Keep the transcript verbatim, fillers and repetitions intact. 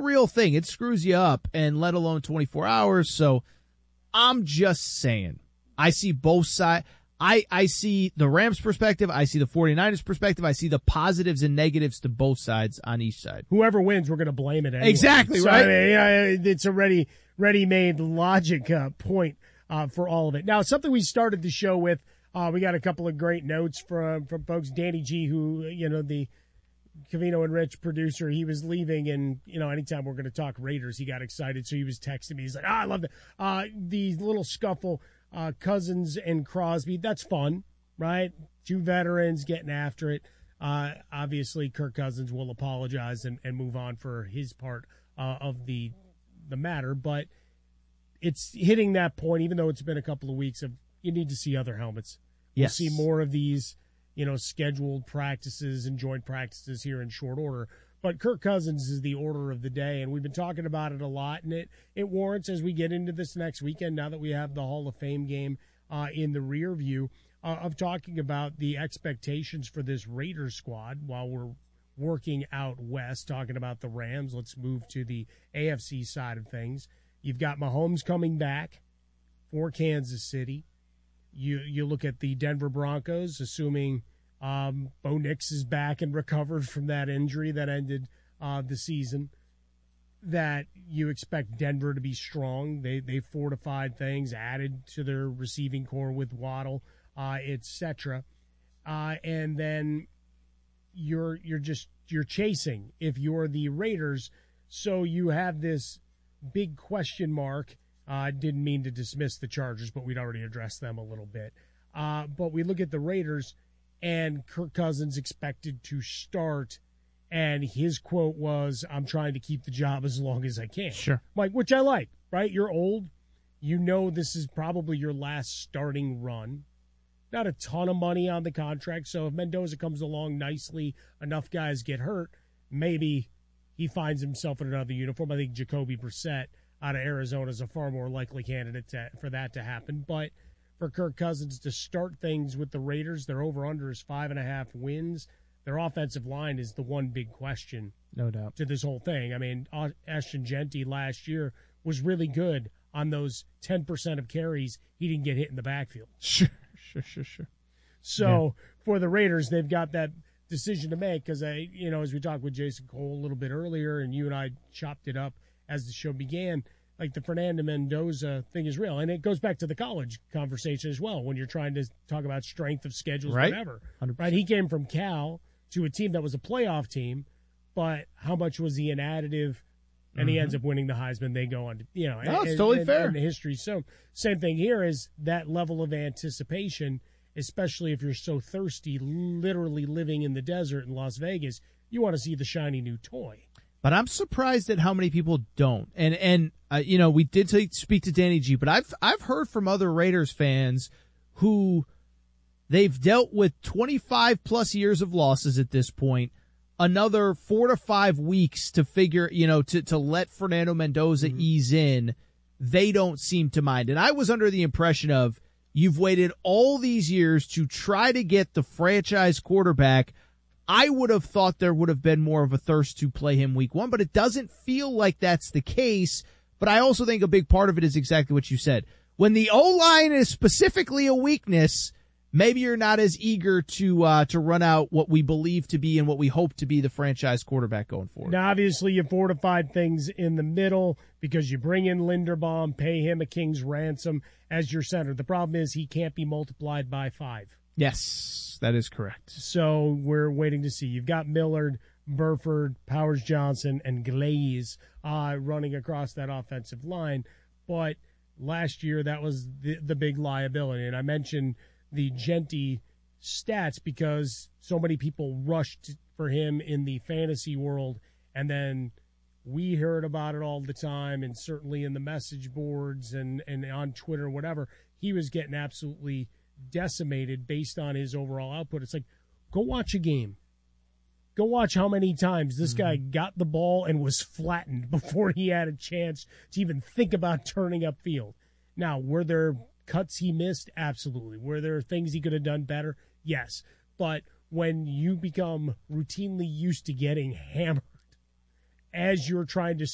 real thing. It screws you up, and let alone twenty-four hours. So I'm just saying, I see both sides. I, I see the Rams' perspective. I see the 49ers' perspective. I see the positives and negatives to both sides on each side. Whoever wins, we're going to blame it anyway. Exactly, so, right? I mean, yeah, it's a ready, ready-made logic uh, point uh, for all of it. Now, something we started the show with, uh, we got a couple of great notes from, from folks. Danny G, who, you know, the Covino and Rich producer, he was leaving, and, you know, anytime we're going to talk Raiders, he got excited, so he was texting me. He's like, ah, I love that. Uh, the little scuffle. Uh, Cousins and Crosby, that's fun, right? Two veterans getting after it. Uh, obviously, Kirk Cousins will apologize and, and move on for his part uh, of the the matter, but it's hitting that point, even though it's been a couple of weeks, of you need to see other helmets. Yes. We'll see more of these, you know, scheduled practices and joint practices here in short order. But Kirk Cousins is the order of the day, and we've been talking about it a lot, and it, it warrants, as we get into this next weekend, now that we have the Hall of Fame game uh, in the rear view, uh, of talking about the expectations for this Raiders squad while we're working out west, talking about the Rams. Let's move to the A F C side of things. You've got Mahomes coming back for Kansas City. You, you look at the Denver Broncos, assuming – Um, Bo Nix is back and recovered from that injury that ended uh, the season, that you expect Denver to be strong. They they fortified things, added to their receiving core with Waddle, uh, et cetera. Uh, and then you're you're just you're chasing if you're the Raiders. So you have this big question mark. I uh, didn't mean to dismiss the Chargers, but we'd already addressed them a little bit. Uh, but we look at the Raiders. And Kirk Cousins expected to start, and his quote was, I'm trying to keep the job as long as I can. Sure. Like, which I like, right? You're old. You know this is probably your last starting run. Not a ton of money on the contract, so if Mendoza comes along nicely, enough guys get hurt, maybe he finds himself in another uniform. I think Jacoby Brissett out of Arizona is a far more likely candidate to, for that to happen. But for Kirk Cousins to start things with the Raiders, their over-under is five and a half wins. Their offensive line is the one big question. No doubt. To this whole thing. I mean, Ashton Genty last year was really good on those ten percent of carries he didn't get hit in the backfield. Sure, sure, sure, sure. So yeah. for the Raiders, they've got that decision to make because, I, you know, as we talked with Jason Cole a little bit earlier, and you and I chopped it up as the show began, like the Fernando Mendoza thing is real. And it goes back to the college conversation as well when you're trying to talk about strength of schedules, right. whatever. one hundred percent. Right? He came from Cal to a team that was a playoff team, but how much was he an additive? And mm-hmm. he ends up winning the Heisman. They go on to, you know. No, and, it's totally and, fair. And the history. So same thing here is that level of anticipation, especially if you're so thirsty, literally living in the desert in Las Vegas, you want to see the shiny new toy. But I'm surprised at how many people don't. And, and uh, you know, we did t- speak to Danny G, but I've I've heard from other Raiders fans who they've dealt with twenty-five plus years of losses at this point, another four to five weeks to figure, you know, to, to let Fernando Mendoza mm-hmm. ease in. They don't seem to mind. And I was under the impression of you've waited all these years to try to get the franchise quarterback. I would have thought there would have been more of a thirst to play him week one, but it doesn't feel like that's the case. But I also think a big part of it is exactly what you said. When the O-line is specifically a weakness, maybe you're not as eager to uh, to run out what we believe to be and what we hope to be the franchise quarterback going forward. Now, obviously, you fortified things in the middle because you bring in Linderbaum, pay him a king's ransom as your center. The problem is he can't be multiplied by five. Yes, that is correct. So we're waiting to see. You've got Millard, Burford, Powers Johnson, and Glaze uh, running across that offensive line. But last year, that was the, the big liability. And I mentioned the Genty stats because so many people rushed for him in the fantasy world. And then we heard about it all the time, and certainly in the message boards and, and on Twitter, whatever. He was getting absolutely decimated based on his overall output. It's like, go watch a game. Go watch how many times this guy got the ball and was flattened before he had a chance to even think about turning upfield. Now, were there cuts he missed? Absolutely. Were there things he could have done better? Yes. But when you become routinely used to getting hammered as you're trying to